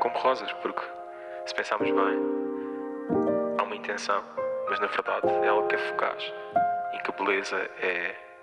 como rosas, porque se pensarmos bem, há uma intenção, mas na verdade é algo que é fugaz, em que a beleza é